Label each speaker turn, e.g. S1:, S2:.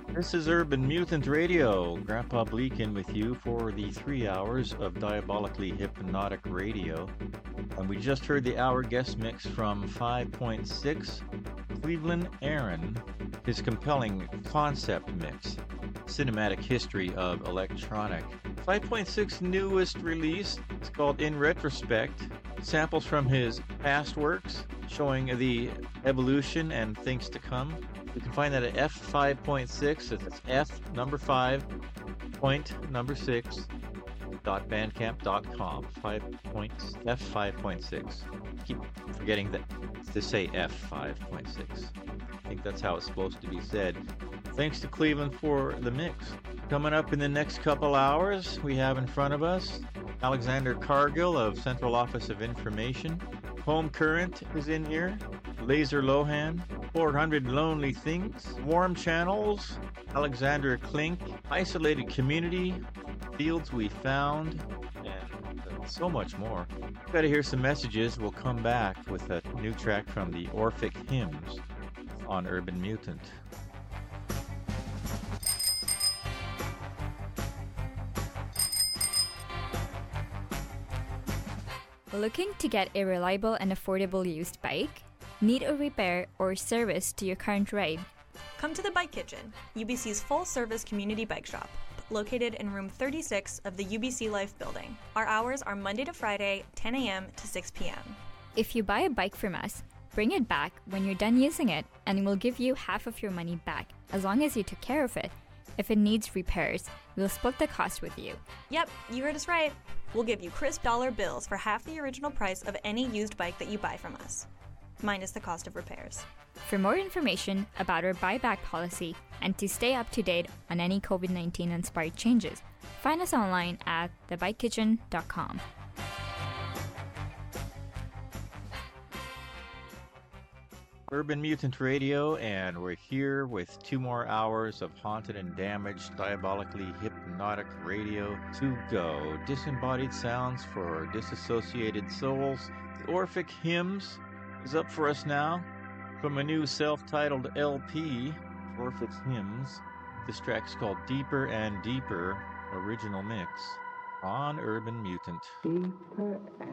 S1: This is Urban Mutant Radio. Grandpa Bleakin with you for the 3 hours of diabolically hypnotic radio. And we just heard the hour guest mix from 5.6, Cleveland Aaron, his compelling concept mix, cinematic history of electronic. 5.6 newest release, it's called In Retrospect, samples from his past works showing the evolution and things to come. You can find that at f5.6. That's f number 5 point number 6 .bandcamp.com. F5.6. Keep forgetting that to say f5.6. I think that's how it's supposed to be said. Thanks to Cleveland for the mix. Coming up in the next couple hours, we have in front of us Alexander Cargill of Central Office of Information. Home Current is in here. Laser Lohan, 400 Lonely Things, Warm Channels, Alexander Klink, Isolated Community, Fields We Found, and so much more. Got to hear some messages. We'll come back with a new track from the Orphic Hymns on Urban Mutant.
S2: Looking to get a reliable and affordable used bike? Need a repair or service to your current ride?
S3: Come to the Bike Kitchen, UBC's full-service community bike shop, located in room 36 of the UBC Life building. Our hours are Monday to Friday, 10 a.m. to 6 p.m.
S2: If you buy a bike from us, bring it back when you're done using it, and we'll give you half of your money back, as long as you took care of it. If it needs repairs, we'll split the cost with you.
S3: Yep, you heard us right. We'll give you crisp dollar bills for half the original price of any used bike that you buy from us, minus the cost of repairs.
S2: For more information about our buyback policy and to stay up to date on any COVID-19 inspired changes, find us online at thebikekitchen.com.
S1: Urban Mutant Radio, and we're here with 2 more hours of haunted and damaged, diabolically hypnotic radio to go. Disembodied sounds for disassociated souls. The Orphic Hymns is up for us now from a new self-titled LP, Orphic Hymns. This track's called Deeper and Deeper, original mix on Urban Mutant.
S4: Deeper